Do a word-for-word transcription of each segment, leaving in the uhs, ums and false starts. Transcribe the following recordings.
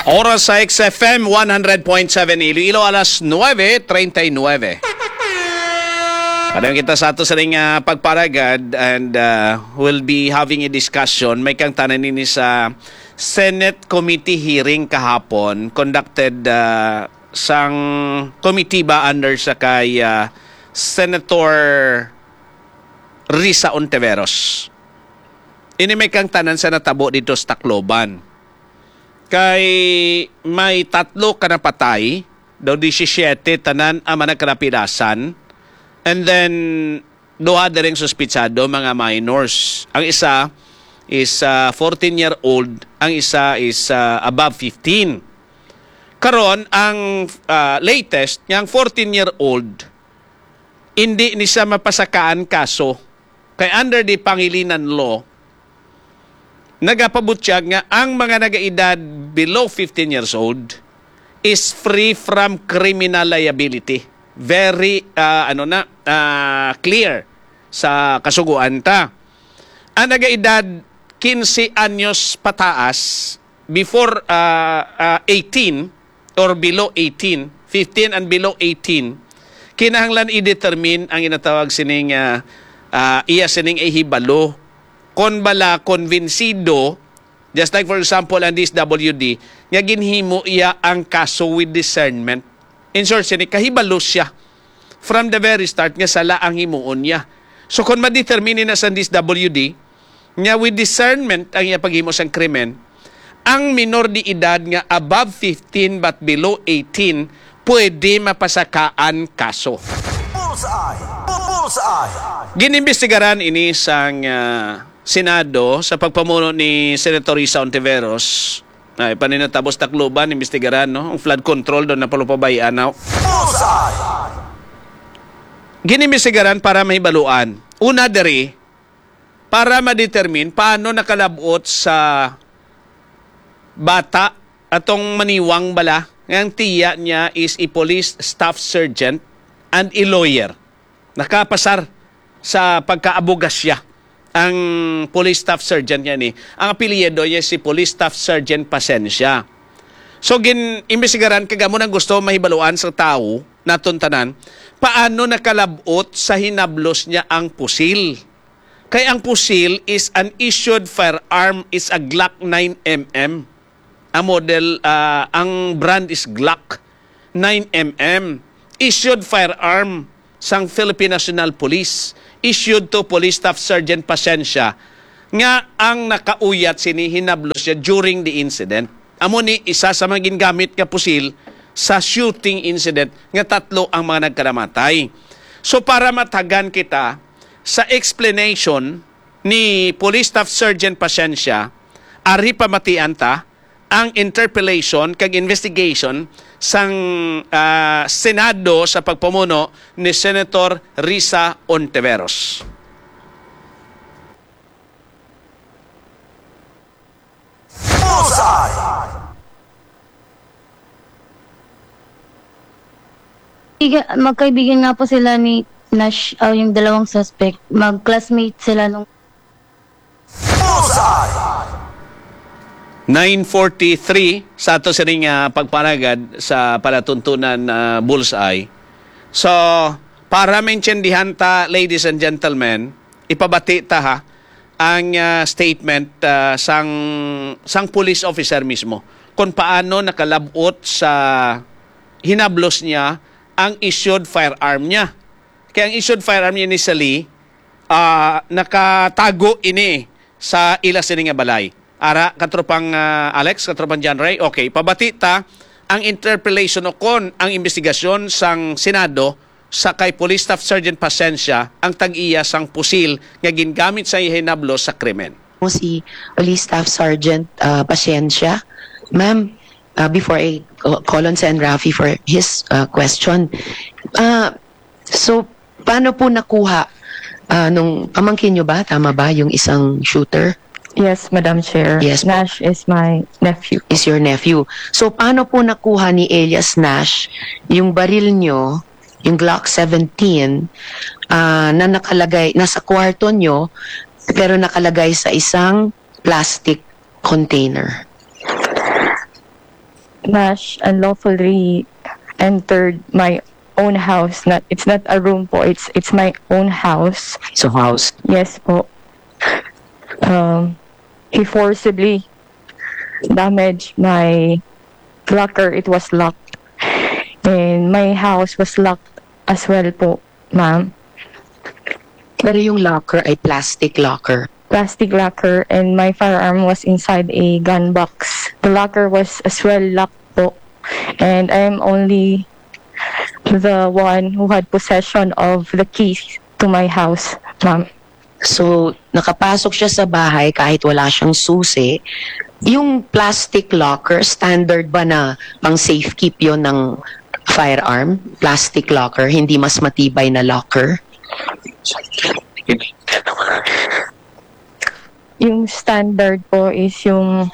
Oras sa X F M one hundred point seven Iloilo, alas nueve treinta y nueve. Padang kita sa ato sa ring uh, pagparagad and uh, we'll be having a discussion. May kang tanan ini sa Senate Committee hearing kahapon conducted uh, sang committee ba under sa kay uh, Senator Risa Ontiveros. Ini may kang tanan sa natabo dito sa Tacloban. Kay may tatlo ka napatay, daw seventeen tanan ang managkanapilasan, and then duha na rin suspitsado mga minors. Ang isa is uh, fourteen-year-old, ang isa is uh, above fifteen. Karon ang uh, latest, yung fourteen-year-old, hindi ni siya mapasakaan kaso. Kay under the Pangilinan law, nagapabutyag nga ang mga nagaedad below fifteen years old is free from criminal liability. Very uh, ano na uh, clear sa kasuguan ta. Ang nagaedad fifteen anyos pataas before uh, uh, eighteen or below eighteen, fifteen and below eighteen, kinahanglan i-determine ang inatawag sining uh, uh, iya sining ehibalo kon bala konbensido, just like for example ang D S W D, nga ginhimo iya ang kaso with discernment. In short, sini kahibalo siya from the very start nga sala ang himuon niya. So kung ma-determine na sa D S W D nga with discernment ang iya paghimo sang krimen, ang minor di edad nga above fifteen but below eighteen pwede mapasakaan kaso. Bullseye! Bullseye! Ginimbestigaran ini sang uh, Senado sa pagpamuno ni Senator Risa Ontiveros. Ay, paninatapos Tacloban, imbestigaran, no? Ang flood control doon na palupabayan. No? Ginimbestigaran para mahibaluan. Una diri, para ma-determine paano nakalabot sa bata atong maniwang bala. Ang tiya niya is a police staff sergeant and a lawyer. Nakapasar sa pagkaabogasya ang police staff sergeant niya ni. Ang apelyido niya si Police Staff Sergeant Pasensya. So gin-imbestigaran kagamo nang gusto mahibaluan sa tao naton tanan paano nakalabot sa hinablos niya ang pusil. Kay ang pusil is an issued firearm is a Glock nine millimeter. Ang model, uh, ang brand is Glock nine millimeter. Issued firearm sang Philippine National Police. Issued to Police Staff Sergeant Pasensya nga ang nakauyat sini hinablos siya during the incident. Amo ni isa sa mga gingamit nga pusil sa shooting incident nga tatlo ang mga nagkaramatay. So para matagan kita sa explanation ni Police Staff Sergeant Pasensya, ari pamatian ta ang interpellation kag investigation sang uh, Senado sa pagpamuno ni Senator Risa Ontiveros. Magkaibigan nga po sila ni Nash, uh, yung dalawang suspect. Mag-classmate sila nung nine forty-three sa ato sa ring uh, pagparagad sa palatuntunan uh, Bullseye. So, para maintindihan ta, ladies and gentlemen, ipabati ta ha, ang uh, statement uh, sang, sang police officer mismo kung paano nakalabot sa hinablos niya ang issued firearm niya. Kaya ang issued firearm niya initially, uh, nakatago ini sa ila sining nga balay. Ara, katropang uh, Alex, katropang John Ray, okay, pabati ta ang interpellation o kon ang investigasyon sang Senado sa kay Police Staff Sergeant Pasensya ang tag-iya sang pusil nga gingamit sa hinablo sa krimen. Si Police Staff Sergeant uh, Pasensya, ma'am, uh, before I call on Sen Rafi for his uh, question, uh, so paano po nakuha uh, nung pamangkin nyo ba, tama ba, yung isang shooter? Yes, Madam Chair. Yes, Nash is my nephew. Is your nephew. So, paano po nakuha ni Elias Nash yung baril nyo, yung Glock seventeen, uh, na nakalagay, nasa kwarto nyo, pero nakalagay sa isang plastic container? Nash unlawfully entered my own house. Not it's not a room po. It's it's my own house. So house. Yes po. Um, he forcibly damaged my locker. It was locked, and my house was locked as well po, ma'am. Pero yung locker ay plastic locker. Plastic locker, and my firearm was inside a gun box. The locker was as well locked po, and I am only the one who had possession of the keys to my house, ma'am. So, nakapasok siya sa bahay kahit wala siyang susi. Yung plastic locker, standard ba na pang safekeep yon ng firearm? Plastic locker, hindi mas matibay na locker? Yung standard po is yung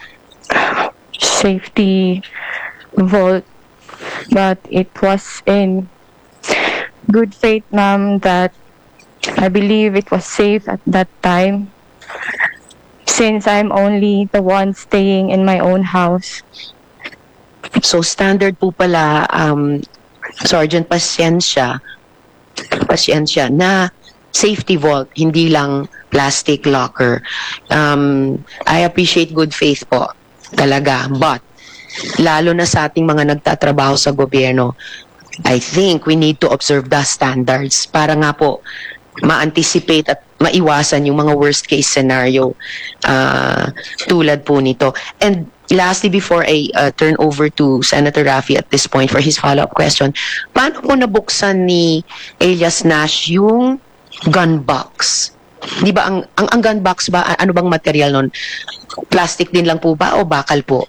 safety vault, but it was in good faith, ma'am, that I believe it was safe at that time, since I'm only the one staying in my own house. So, standard po pala, um, Sergeant Pasensya, Pasensya, na safety vault, hindi lang plastic locker. Um, I appreciate good faith po, talaga. But, lalo na sa ating mga nagtatrabaho sa gobyerno, I think we need to observe the standards para nga po ma-anticipate at maiwasan yung mga worst case scenario uh, tulad po nito. And lastly, before I uh, turn over to Senator Raffy at this point for his follow-up question, paano po nabuksan ni Elias Nash yung gun box? Di ba ang, ang, ang gun box ba, ano bang material nun? Plastic din lang po ba o bakal po?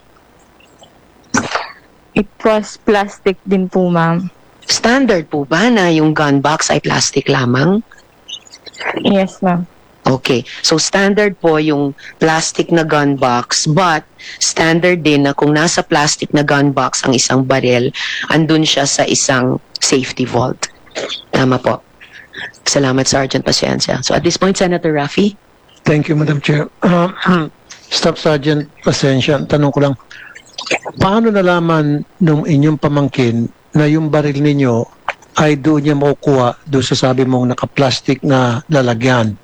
It was plastic din po, ma'am. Standard po ba na yung gun box ay plastic lamang? Yes, ma'am. Okay. So, standard po yung plastic na gun box, but standard din na kung nasa plastic na gun box ang isang baril, andun siya sa isang safety vault. Tama po. Salamat, Sergeant Pasensya. So, at this point, Senator Raffy? Thank you, Madam Chair. Uh, Staff Sergeant Pasensya, tanong ko lang, paano nalaman nung inyong pamangkin na yung baril ninyo ay doon niya makukuha doon sa sabi mong naka-plastic na lalagyan?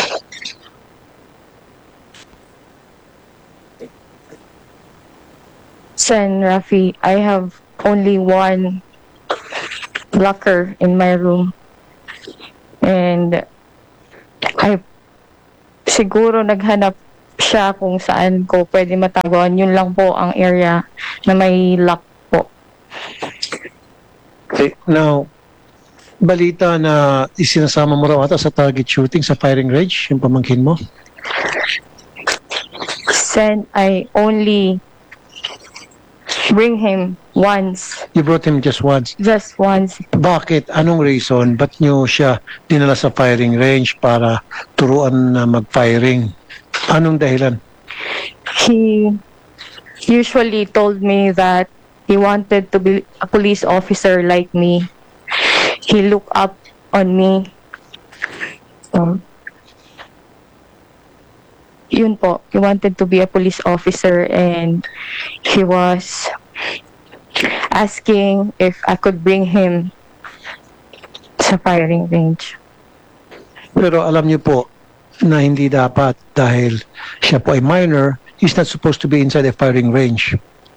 Sen Rafi, I have only one locker in my room. And I siguro naghanap siya kung saan ko pwede mataguan. Yun lang po ang area na may lock po. Okay. Now, balita na isinasama mo raw ata sa target shooting sa firing range, yung pamangkin mo? Sen, I only bring him once. You brought him just once. Just once. Bakit? Anong reason? Ba't nyo siya dinala sa firing range para turuan na mag-firing? Anong dahilan? He usually told me that he wanted to be a police officer like me. He looked up on me. Um, yun po, he wanted to be a police officer, and he was asking if I could bring him sa firing range. Pero alam niyo po na hindi dapat dahil siya po ay minor, he's not supposed to be inside a firing range.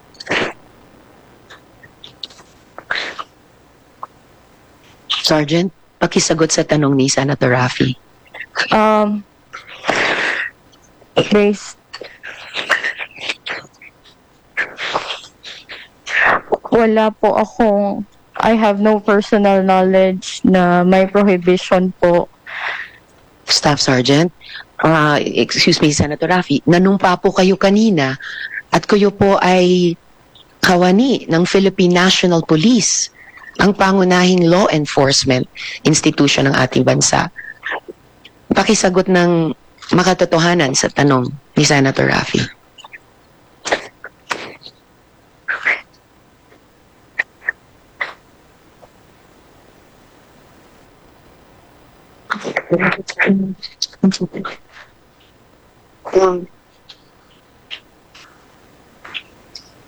Sergeant, pakisagot sa tanong ni Senator Raffy. Um, based wala po akong, I have no personal knowledge na may prohibition po. Staff Sergeant, uh, excuse me, Senator Raffy, nanumpa po kayo kanina at kayo po ay kawani ng Philippine National Police, ang pangunahing law enforcement institution ng ating bansa. Pakisagot ng makatotohanan sa tanong ni Senator Raffy.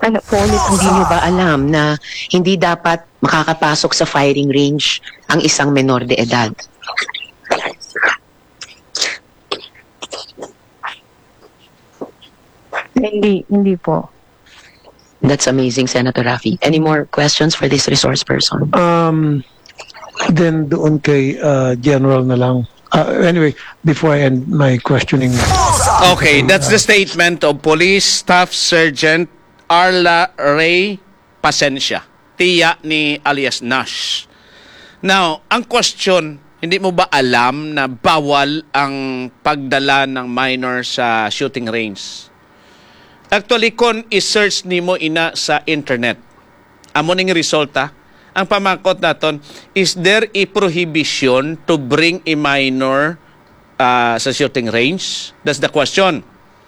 Ano po ulit? Hindi niyo ba alam na hindi dapat makakapasok sa firing range ang isang menor de edad? Hindi, hindi po. That's amazing, Senator Rafi. Any more questions for this resource person? Um, then doon kay uh, General na lang. Uh, anyway, before I end my questioning. Okay, that's the statement of Police Staff Sergeant Arla Ray Pasencia, tiya ni alias Nash. Now, ang question, hindi mo ba alam na bawal ang pagdala ng minor sa shooting range? Actually, kung i-search nimo ina sa internet, amo ning resulta, ang pamakot naton, is there a prohibition to bring a minor uh, sa shooting range? That's the question.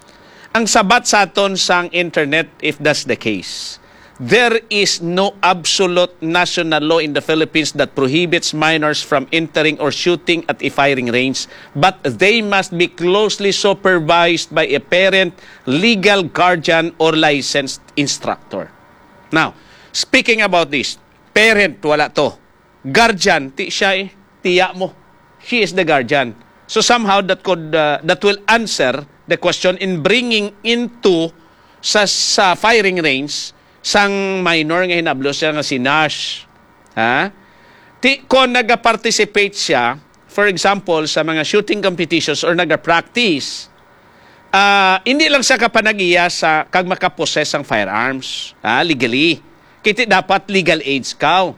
Ang sabat sa aton sa internet, if that's the case, there is no absolute national law in the Philippines that prohibits minors from entering or shooting at a firing range, but they must be closely supervised by a parent, legal guardian, or licensed instructor. Now, speaking about this, parent, wala to. Guardian, ti siya eh, tiya mo. She is the guardian. So somehow that could uh, that will answer the question in bringing into sa, sa firing range sang minor nga hinablo siya nga si Nash. Ha? Ti, kung nag-participate siya, for example, sa mga shooting competitions or nag-practice, uh, hindi lang siya kapanagiya sa kag makaposes ang firearms, ha? Legally. Kiti dapat legal age ka.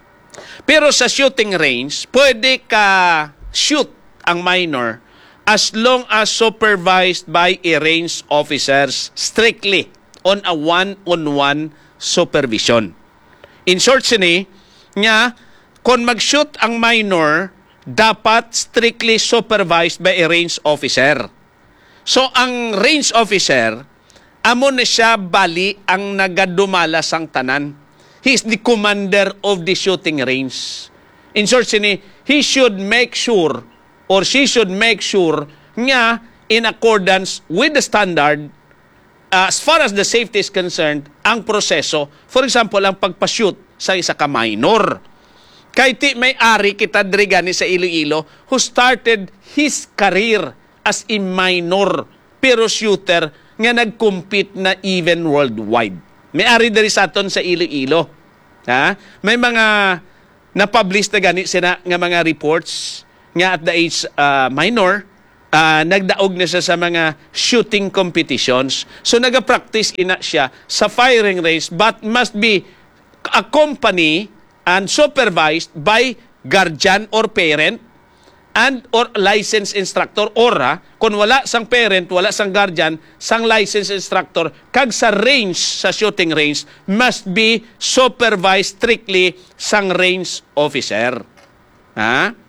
Pero sa shooting range, pwede ka shoot ang minor as long as supervised by a range officers strictly on a one-on-one supervision. In short, sini, nga, kung mag-shoot ang minor, dapat strictly supervised by a range officer. So, ang range officer, amo na siya bali ang nagadumala sang tanan. He is the commander of the shooting range. In short, sini, he should make sure or she should make sure nga in accordance with the standard uh, as far as the safety is concerned, ang proseso, for example, ang pagpa-shoot sa isa ka minor. Kay ti may ari kita drigani sa Iloilo who started his career as a minor pero shooter nga nag-compete na even worldwide. May ari diri sa aton sa Iloilo. Ha? May mga na-publish na gani sina nga mga reports nga at the age uh, minor, uh, nagdaog na siya sa mga shooting competitions. So nag-practice ina siya sa firing range but must be accompanied and supervised by guardian or parent and or licensed instructor or ha, kung wala sang parent, wala sang guardian, sang licensed instructor, kag sa range, sa shooting range, must be supervised strictly sang range officer. Ha?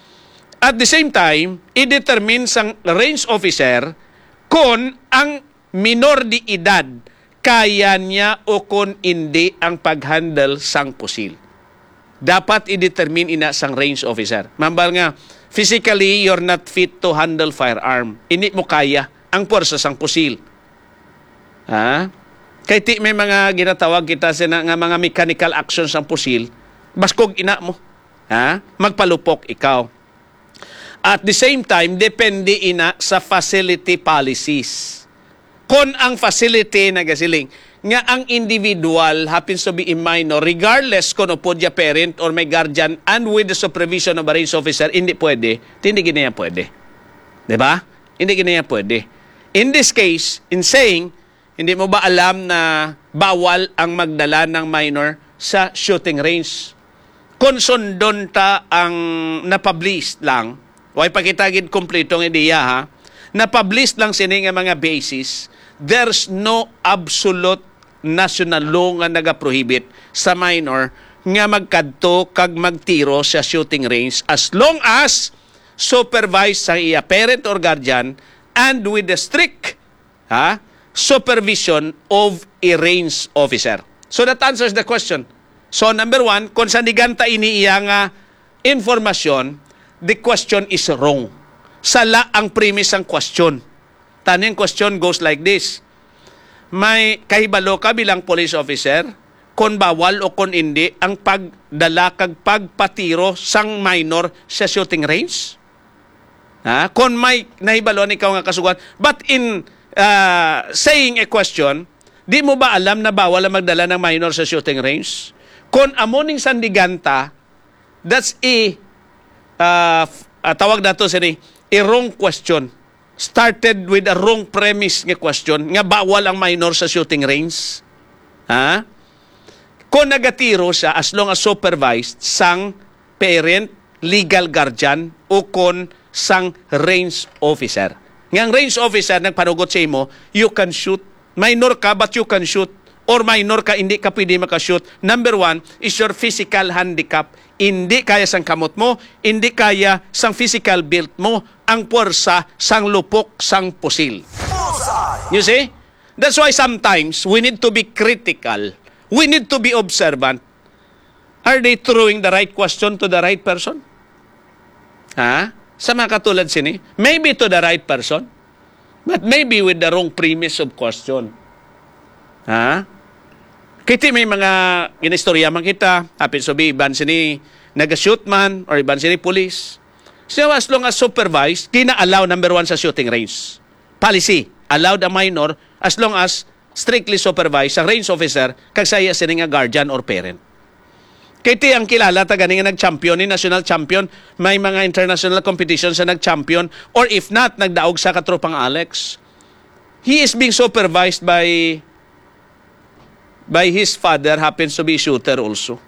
At the same time, i-determine sang range officer kung ang minor di edad kaya niya o kung hindi ang pag-handle sang pusil. Dapat i-determine ina sang range officer. Mambal nga, physically, you're not fit to handle firearm. Hindi mo kaya ang puwersa sang pusil. Ha? Kaya ti may mga ginatawag kita sa nga mga mechanical actions sang pusil, baskog ina mo. Ha? Magpalupok ikaw. At the same time, depende ina sa facility policies. Kung ang facility nagasiling, nga ang individual happens to be a minor, regardless kung upo dia parent or may guardian and with the supervision of a range officer, hindi pwede. Hindi ganyan pwede. Diba? Hindi ganyan pwede. In this case, in saying, hindi mo ba alam na bawal ang magdala ng minor sa shooting range? Kung sundon ta ang napublish lang, way pakitagid kompletong ideya ha, napublish lang sini nga mga basis, there's no absolute national law nga nagaprohibit sa minor nga magkadto kag magtiro sa shooting range as long as supervised sa iya parent or guardian and with the strict ha, supervision of a range officer. So that answers the question. So number one, kung sa niganta iniiya nga informasyon, the question is wrong. Sala ang premise ang question. Taning question goes like this. may kahibalo ka bilang police officer kung bawal o kung hindi ang pagdala kag pagpatiro sang minor sa shooting range? Ha? Kung may nahibalon ikaw nga kasugan. But in uh, saying a question, di mo ba alam na bawal ang magdala ng minor sa shooting range? Kung amoning sandiganta, that's a, uh, uh, tawag na to sini, a wrong question. Started with a wrong premise nga question, nga bawal ang minor sa shooting range. Ha? Kung nagatiro siya, as long as supervised, sang parent, legal guardian, o kung sang range officer. Ngang range officer, nagpanugot sa imo, you can shoot. Minor ka, but you can shoot. Or minor ka, hindi ka pwede makashoot. Number one is your physical handicap. Hindi kaya sang kamot mo, hindi kaya sang physical build mo, ang puwersa sang lupok sang pusil. You see? That's why sometimes we need to be critical. We need to be observant. Are they throwing the right question to the right person? Ha? Sa mga katulad sini, maybe to the right person, but maybe with the wrong premise of question. Ha? Kiti may mga inistorya man kita, hapin sabi, iban sini nag-shoot man, or iban sini police. So as long as supervised, kina-allow number one sa shooting range. Policy, allowed a minor as long as strictly supervised sa range officer, kagsaya sini nga guardian or parent. Kiti ang kilala, taga nga nag-champion, ni national champion, may mga international competitions sa nag-champion, or if not, nagdaog sa katropang Alex. He is being supervised by by his father, happens to be shooter also.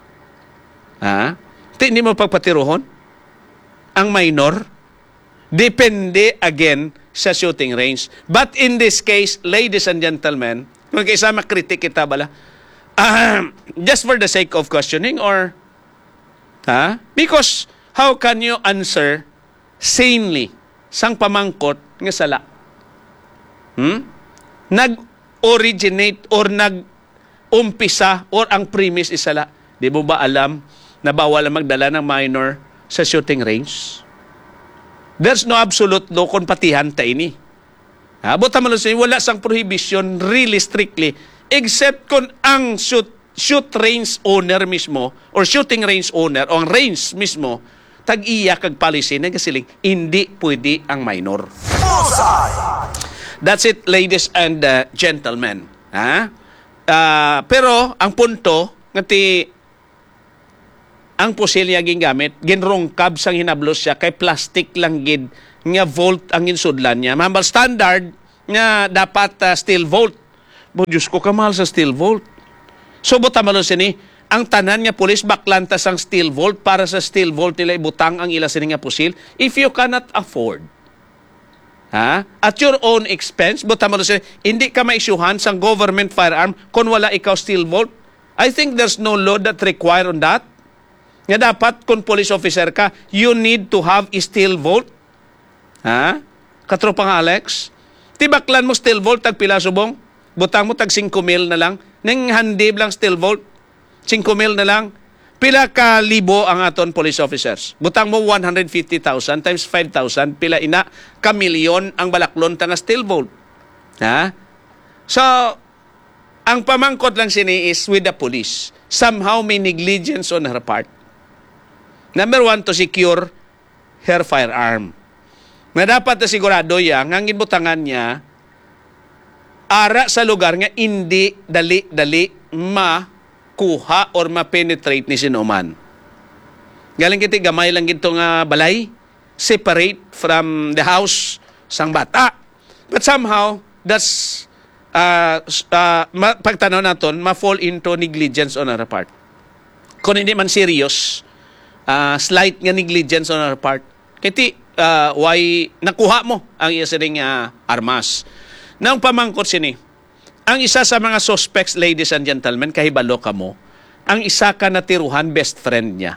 Ha? Hindi mo pagpatiruhon ang minor. Depende again sa shooting range. But in this case, ladies and gentlemen, kung kaisa makritik kita bala, uh, just for the sake of questioning or, ha? Because how can you answer sanely sang pamangkot nga sala? Hmm? Nag-originate or nag umpisa or ang premise isala. Di mo ba alam na bawal ang magdala ng minor sa shooting range? There's no absolute law kung patihan ta ini. Ha, buta mo lang siya, wala sang prohibition really strictly except kung ang shoot, shoot range owner mismo or shooting range owner o ang range mismo tag-iya kag policy na kasiling hindi pwede ang minor. That's it, ladies and uh, gentlemen. Ha? Uh, pero ang punto ngati ang pusil niya gingamit ginrongkab sang hinablos siya kay plastic lang gid nga volt ang insudlan niya. Mambal standard nga dapat uh, steel volt. Bo Diyos ko kamahal sa steel volt. So buta malo sini ang tanan nga pulis baklanta sang steel volt para sa steel volt nila ibutang ang ila sini nga pusil if you cannot afford. Ha? At your own expense, buta mo siya, hindi ka maisyuhan sa government firearm kung wala ikaw steel volt. I think there's no law that require on that. Nga dapat, kung police officer ka, you need to have a steel volt. Ha? Katropang Alex, tibaklan mo steel volt, tag pila subong, butang mo tag five mil na lang, nang handib lang steel volt, five mil na lang, pila ka libo ang aton police officers. Butang mo one hundred fifty thousand times five thousand, pila ina ka milyon ang balaklon tanga steel volt. Ha? So, ang pamangkot lang sini is with the police. Somehow may negligence on her part. Number one, to secure her firearm. Na dapat na sigurado yan, ang inbutangan niya, ara sa lugar nga hindi dali-dali ma kuha or ma-penetrate ni sinuman. Galing kiti gamay lang gito nga balay, separate from the house sang bata. But somehow, that's, uh, uh, ma- pagtanaw naton, ma-fall into negligence on our part. Kung hindi man serious, uh, slight nga negligence on our part, kiti, uh, why nakuha mo ang iya sining uh, armas. Nang pamangkot sini, ang isa sa mga suspects, ladies and gentlemen, kahibalo ka mo, ang isa ka natiruhan, best friend niya.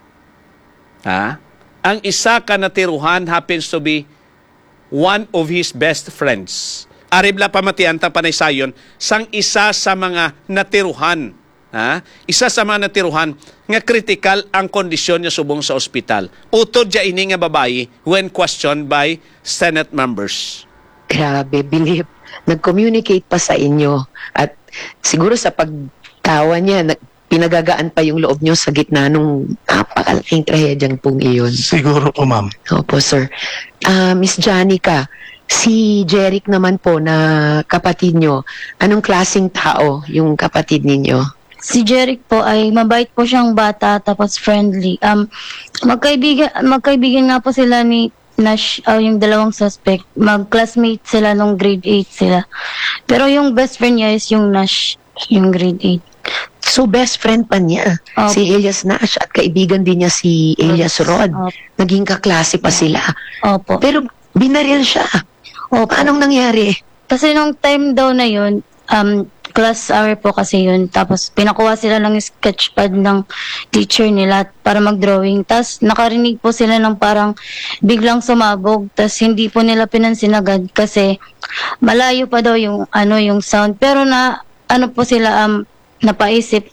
Ha? Ang isa ka natiruhan happens to be one of his best friends. Aribla pamatian ta panay sayon, sang isa sa mga natiruhan. Ha? Isa sa mga natiruhan, nga critical ang kondisyon niya subong sa ospital. Utod siya ini nga babae when questioned by Senate members. Grabe, believe. nag-communicate pa sa inyo at siguro sa pagtawa niya, nag, pinagagaan pa yung loob niyo sa gitna nung napakalaking trahedyang pong iyon. Siguro po, ma'am. Opo, sir. Ah, Miss Janica, si Jeric naman po na kapatid nyo, anong klaseng tao yung kapatid ninyo? Si Jeric po ay mabait po siyang bata tapos friendly. Um magkaibigan magkaibigan nga po sila ni Nash, uh, yung dalawang suspect. Mag-classmate sila nung grade eight sila. Pero yung best friend niya is yung Nash, yung grade eight. So, best friend pa niya, Opo. si Elias Nash, at kaibigan din niya si Elias Rod. Opo. Naging kaklase pa sila. Opo. Pero binaril siya. Opo. Anong nangyari? Kasi nung time daw na yun, um, class hour po kasi yun. Tapos pinakuha sila ng sketchpad ng teacher nila para mag-drawing. Tapos nakarinig po sila ng parang biglang sumabog. Tapos hindi po nila pinansin agad kasi malayo pa daw yung, ano, yung sound. Pero na, ano po sila, um, napaisip.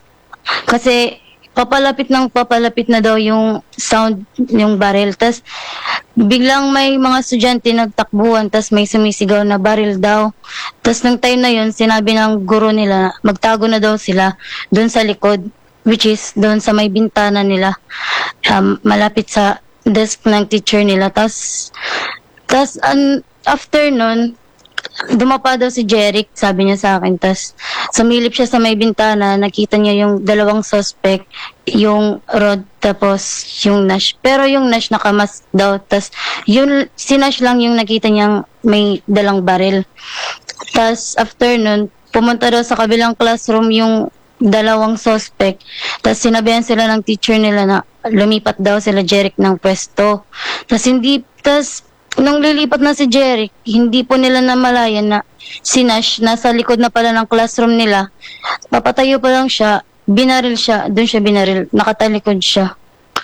Kasi papalapit ng papalapit na daw yung sound, yung barrel. Tapos biglang may mga estudyante nagtakbuhan, tapos may sumisigaw na barrel daw. Tapos nung time na yun, sinabi ng guro nila na magtago na daw sila doon sa likod, which is doon sa may bintana nila, um, malapit sa desk ng teacher nila. Tapos, tapos um, after nun, dumapa daw si Jeric, sabi niya sa akin. Tapos sumilip siya sa may bintana, nakita niya yung dalawang suspect, yung Rod, tapos yung Nash. Pero yung Nash nakamask daw. Tapos yun, si Nash lang yung nakita niyang may dalang baril. Tapos after nun, pumunta daw sa kabilang classroom yung dalawang suspect. Tapos sinabihan sila ng teacher nila na lumipat daw sila Jeric ng pwesto. Tapos hindi, tapos nung lilipat na si Jeric, hindi po nila namalayan na si Nash nasa likod na pala ng classroom nila. Papatayo pa lang siya, binaril siya, doon siya binaril, nakatalikod siya.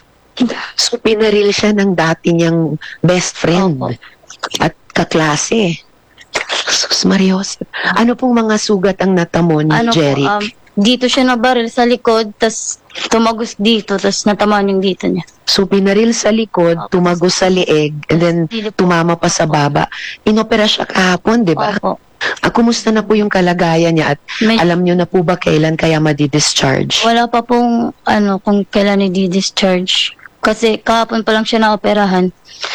So, pinaril siya ng dati niyang best friend Opo. at kaklase. Sus, Marios. Ano pong mga sugat ang natamo ni Ano po, Jeric? um, dito siya nabaril sa likod, tas tumagos dito, tas natamaan yung dito niya. So, pinaril sa likod, Opo. tumagos sa leeg, and then Dito po. tumama pa sa baba. Inopera siya kahapon, di ba? Opo. Ah, kumusta na po yung kalagayan niya at May- alam niyo na po ba kailan kaya madi-discharge? Wala pa pong ano kung kailan i-discharge. Kasi kahapon pa lang siya naoperahan.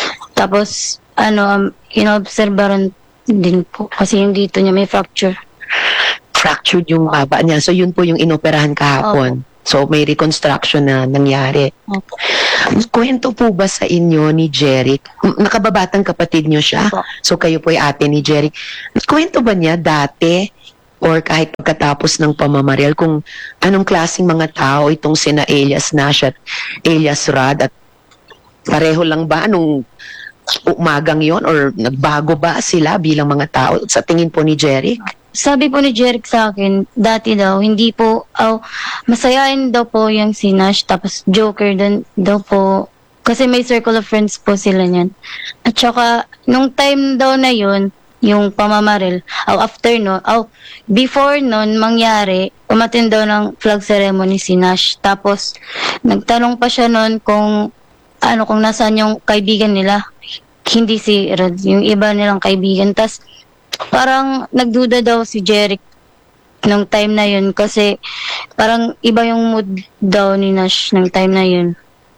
Tapos ano um, inobserbaran din po kasi yung dito niya may fracture. Fractured yung baba niya. So, yun po yung inoperahan kahapon. So, may reconstruction na nangyari. Opo. Kwento po ba sa inyo ni Jeric? Nakababatang kapatid niyo siya? Opo. So, kayo po ay ate ni Jeric. Kwento ba niya dati or kahit pagkatapos ng pamamaril kung anong klaseng mga tao itong sina Elias Nash at Elias Rod at pareho lang ba nung umagang yon or nagbago ba sila bilang mga tao sa tingin po ni Jeric? Sabi po ni Jeric sa akin, dati daw, hindi po, oh, masayain daw po yung si Nash, tapos joker din daw po. Kasi may circle of friends po sila niyan. At saka, nung time daw na yun, yung pamamaril, oh, after no, oh, before nun, mangyari, umatin daw ng flag ceremony si Nash. Tapos, nagtanong pa siya nun kung, ano, kung nasaan yung kaibigan nila. Hindi si Rod, yung iba nilang kaibigan. Tapos, parang nagduda daw si Jeric nung time na yun kasi parang iba yung mood daw ni Nash nung time na yun.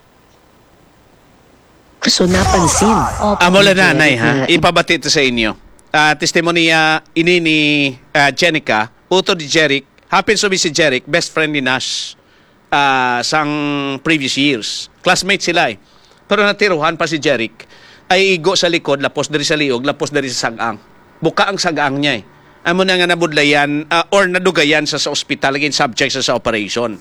So, napansin. Opo. Amo la nanay Jeric ha, na- ipabati ito sa inyo. Uh, testimonya ini ni uh, Jenica, uto di Jeric, happens to be si Jeric, best friend ni Nash uh, sang previous years. Classmate sila eh. Pero natiruhan pa si Jeric, ay igo sa likod, lapos dari sa liog, lapos dari sa sagang. Buka ang sagang niya eh. Amo na nga nabudlayan uh, or nadugayan sa sa ospital, again subject sa sa operation.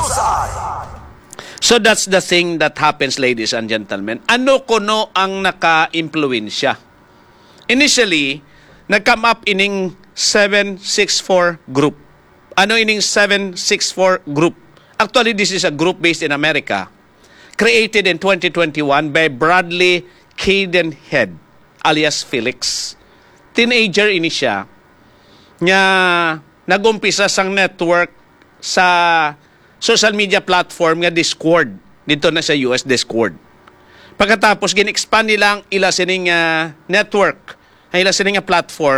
So that's the thing that happens, ladies and gentlemen. Ano kuno ang naka-impluensya? Initially, nag-come up ining seven six four group. Ano ining seven six four group? Actually, this is a group based in America, created in twenty twenty-one by Bradley Cadenhead, alias Felix. Teenager ini siya, nga nag-umpisa sang network sa social media platform nga Discord. Dito na sa U S, Discord. Pagkatapos, gin-expand nilang ila sining uh, network, ay ila sining uh, platform,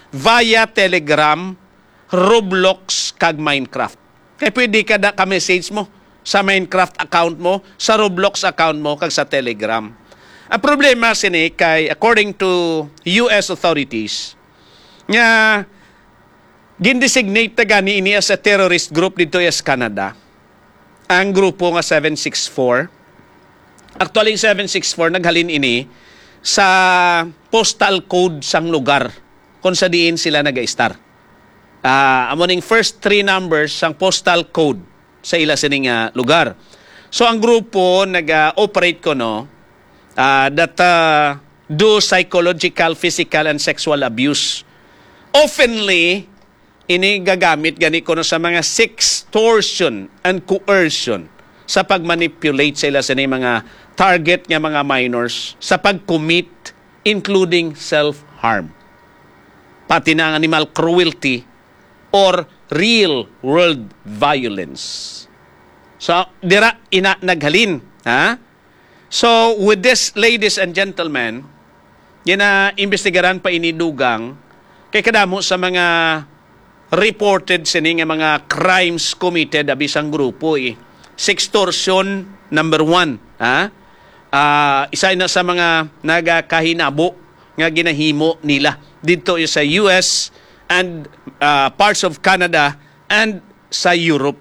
via Telegram, Roblox, kag Minecraft. Kaya pwede ka da ka-message mo sa Minecraft account mo, sa Roblox account mo, kag sa Telegram. Ang problema sini kay according to U S authorities, nga gindesignate na gani ini as a terrorist group dito sa Canada. Ang grupo nga seven six four. Actually, seven six four naghalin ini sa postal code sang lugar kung sa diin sila nag-star. Uh, amoning first three numbers sang postal code sa ila sining uh, lugar. So ang grupo nag-operate ko no uh, that uh, do psychological, physical and sexual abuse. Oftenly ini gagamit gani ko no sa mga sextortion and coercion sa pagmanipulate sa ila sining mga target nga mga minors sa pag-commit including self-harm. Pati na ang animal cruelty or real-world violence. So, dira ina naghalin. Ha? So, with this, ladies and gentlemen, yan na investigaran pa inidugang kay kadamo sa mga reported sining mga crimes committed abisang grupo. Eh. Sextortion, number one. Ha? Uh, isa na sa mga nagakahinabo nga ginahimo nila dito sa U S and uh, parts of Canada and sa Europe.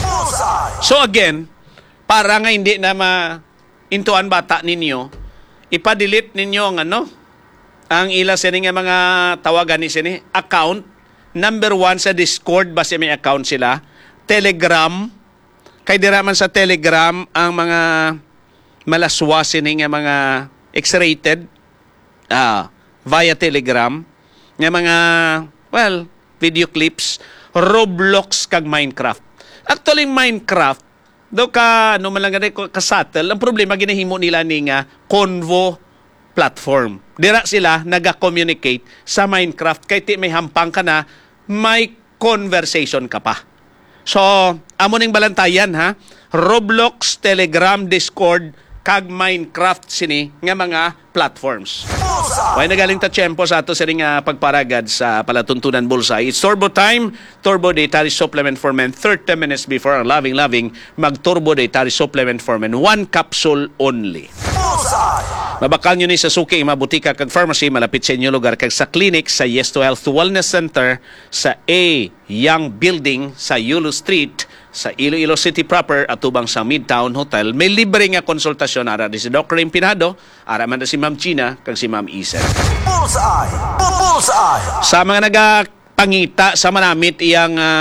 So again, para nga hindi na ma-intuan bata ninyo, ipadelete ninyo ang ano, ang ila sini nga mga tawagan ni sini, account, number one sa Discord, base may account sila, Telegram, kay diraman sa Telegram, ang mga malaswa sini nga mga X-rated, uh, via Telegram, nga mga well, video clips, Roblox kag Minecraft. Actually, Minecraft, do ka, no man lang ganun, ka-subtle, ang problema, ginahimo nila ni nga Convo platform. Dira sila naga-communicate sa Minecraft, kay ti may hampang ka na, may conversation ka pa. So, amo ning balantayan, ha? Roblox, Telegram, Discord, kag Minecraft sini nga mga platforms. Why nagaling ta tiyempo sa ato sining uh, pagparagad sa palatuntunan Bullseye. It's Turbo Time, Turbo Dietary Supplement for Men, thirty minutes before ang Loving Loving, mag-Turbo Dietary Supplement for Men, one capsule only. Mabakal nyo ni sa suki, mabutika kag pharmacy, malapit sa inyo lugar, kag sa clinic, sa Yes to Health Wellness Center, sa A Young Building, sa Yulo Street, sa Iloilo City proper, at tubang sa Midtown Hotel. May libre nga konsultasyon, ara di si Doctor Impinado, ara man si Ma'am Gina, kag si Ma'am Isen. Bullseye! Bullseye! Sa mga nagapangita sa manamit iyang uh,